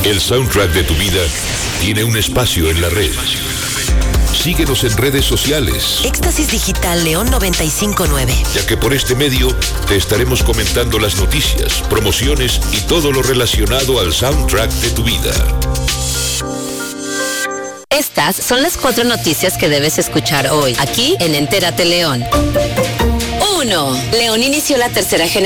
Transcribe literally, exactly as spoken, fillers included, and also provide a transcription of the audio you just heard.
El soundtrack de tu vida tiene un espacio en la red. Síguenos en redes sociales. Éxtasis Digital León noventa y cinco punto nueve. Ya que por este medio te estaremos comentando las noticias, promociones y todo lo relacionado al soundtrack de tu vida. Estas son las cuatro noticias que debes escuchar hoy, aquí en Entérate León. uno. León inició la tercera generación